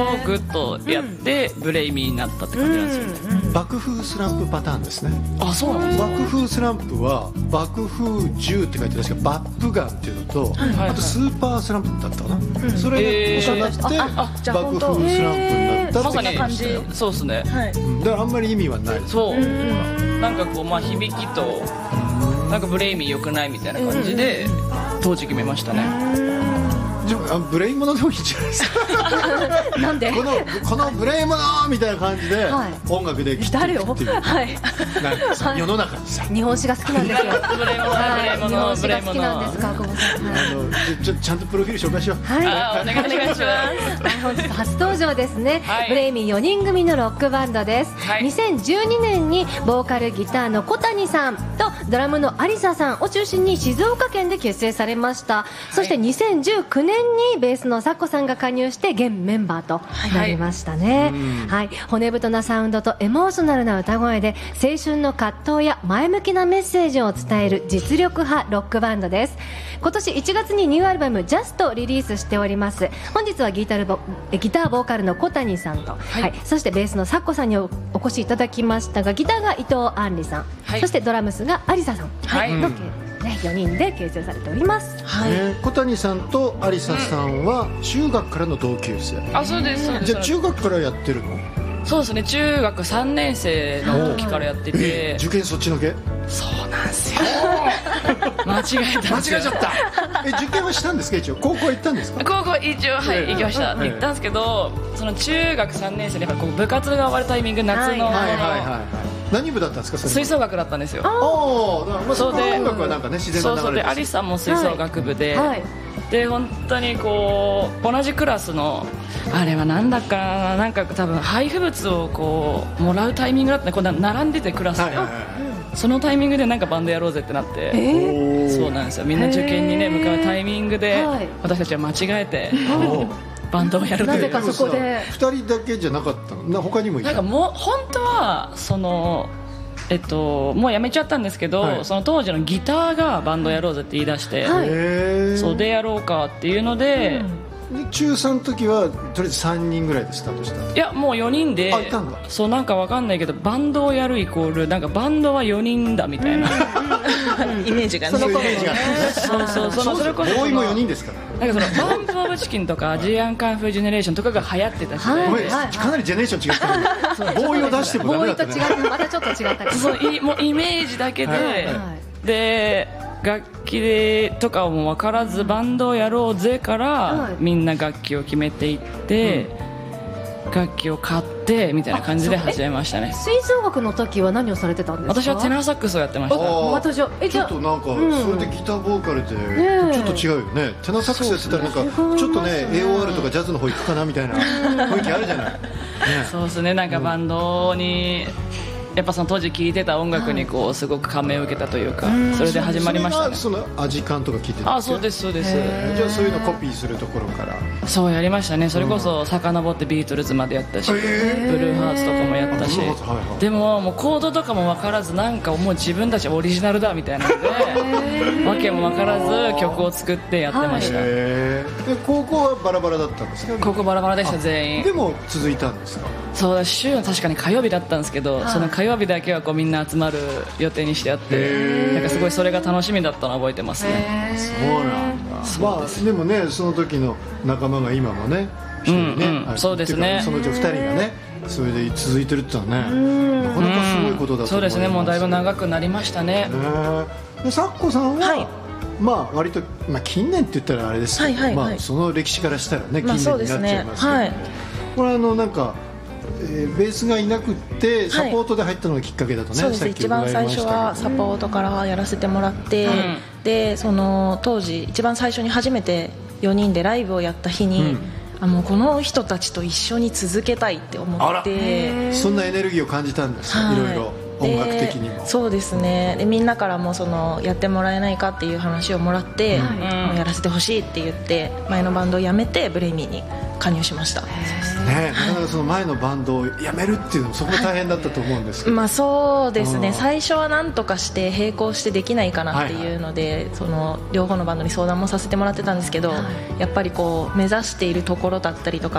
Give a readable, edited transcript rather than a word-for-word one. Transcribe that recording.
をグッとやってブレイミーになったって感じなんですよね。 爆風スランプパターンですね。 あ、そうなんですか。 爆風スランプは爆風10って書いて確かバップガンっていうのと、あとスーパースランプだったかな、それが重なって爆風スランプになったってまさにそうですね、 だからあんまり意味はない。 そう、なんかこう、響きとなんかブレイミー良くないみたいな感じで当時決めましたね。 ブレイモノでもいいんじゃないですか。 なんでこのブレイモノみたいな感じで音楽で切っていくっていう、世の中にさ、 日本史が好きなんですよ。 ブレイモノ、 日本史が好きなんですか、久保さん。 ちゃんとプロフィール紹介しよう。 お願いします。 本日初登場ですね。ブレイミー4人組のロックバンドです。2012年にボーカルギターの小谷さんとドラムの有沙さんを中心に静岡県で結成されました。そして2019年にベースのサッコさんが加入して現メンバーとなりましたね。骨太なサウンドとエモーショナルな歌声で青春の葛藤や前向きなメッセージを伝える実力派ロックバンドです。今年1月にニューアルバム「ジャスト」リリースしております。本日はギターボーカルの小谷さんと、そしてベースのサッコさんにお越しいただきましたが、ギターが伊藤杏里さん、そしてドラムスが有沙さんの4人で結成されております。 小谷さんと有沙さんは中学からの同級生。 あ、そうです。 じゃあ中学からやってるの？ そうですね、中学3年生の時からやってて。 受験そっちのけ？ そうなんですよ。間違えた。 間違えちゃった。受験はしたんですか？一応高校行ったんですか？ 高校一応行きました。行ったんですけど、その中学3年生で部活が終わるタイミング、夏の何部だったんですか？ 吹奏楽だったんですよ。 そうで音楽はなんかね、自然な流れです。 アリさんも吹奏楽部で、で本当にこう同じクラスのあれはなんだかな、なんか多分配布物をこうもらうタイミングだったね。こう並んでてクラスで、そのタイミングでなんかバンドやろうぜってなって、そうなんですよ。みんな受験にね向かうタイミングで私たちは間違えてバンドをやるという。 なぜかそこで 2人だけじゃなかったの？他にもいた？ なんかもう本当はそのもうやめちゃったんですけど、その当時のギターがバンドやろうぜって言い出して、そうでやろうかっていうので、 中3の時はとりあえず3人ぐらいでスタートした。 いやもう4人で。 いたんだ。 そう、なんかわかんないけどバンドをやるイコールなんかバンドは4人だみたいなイメージがね。 そういうイメージがそれこそボーイも4人ですから。 なんかそのバンプオブチキンとかアジアンカンフージェネレーションとかが流行ってたし、かなりジェネレーション違ってる。ボーイを出してもダメだったね。 ボーイと違ってまたちょっと違ったり。 そうもうイメージだけで、楽器でとかも分からずバンドをやろうぜから、みんな楽器を決めていって、楽器を買ってみたいな感じで始めましたね。 吹奏楽の時は何をされてたんですか？ 私はテナーサックスをやってました。 ちょっとなんかそれでギターボーカルでちょっと違うよね。テナーサックスやってたらなんかちょっとね AOR とかジャズの方行くかなみたいな雰囲気あるじゃない。 そうですね、なんかバンドにやっぱその当時聴いてた音楽にこうすごく感銘を受けたというか、それで始まりましたね。 そのアジカンとか聴いてたんですか？ そうですそうです。 じゃあそういうのコピーするところからそうやりましたね。それこそ遡ってビートルズまでやったし、ブルーハーツとかもやったし、でももうコードとかも分からず、なんかもう自分たちオリジナルだみたいなのでわけも分からず曲を作ってやってました。 で高校はバラバラだったんですか？ 高校バラバラでした全員。 でも続いたんですか？ そうだ、週の確かに火曜日だったんですけど、その火曜日だけはこうみんな集まる予定にしてあって、なんかすごいそれが楽しみだったのを覚えてますね。 そうなんだ。でもね、その時の仲間が今もね、 そうですね、 そのうち2人がねそれで続いてるってのはね、なかなかすごいことだと思います。 そうですね、もうだいぶ長くなりましたね。 でサッコさんは、割と、近年って言ったらあれですけど、その歴史からしたらね近年になっちゃいますけど、これなんかベースがいなくってサポートで入ったのがきっかけだとね。 そうです。一番最初はサポートからやらせてもらって、でその当時一番最初に初めて4人でライブをやった日に、もうこの人たちと一緒に続けたいって思って、 そんなエネルギーを感じたんですよ、いろいろ音楽的にも。 そうですね。でみんなからもそのやってもらえないかっていう話をもらって、もうやらせてほしいって言って前のバンドを辞めてブレイミーに加入しました。 なかなかその前のバンドを辞めるっていうのもそこ大変だったと思うんですけど、 そうですね。最初は何とかして並行してできないかなっていうので、その両方のバンドに相談もさせてもらってたんですけど、やっぱりこう目指しているところだったりとか